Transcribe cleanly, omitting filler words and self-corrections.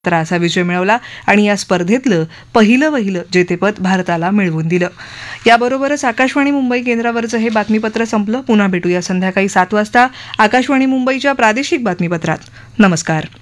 असा विजय मिळवला आणि या स्पर्धेतलं पहिलं जेतेपद भारताला मिळवून दिलं. याबरोबरच आकाशवाणी मुंबई केंद्रावरचं हे बातमीपत्र संपलं. पुन्हा भेटूया संध्याकाळी 7 वाजता आकाशवाणी मुंबईच्या प्रादेशिक बातमीपत्रात. नमस्कार.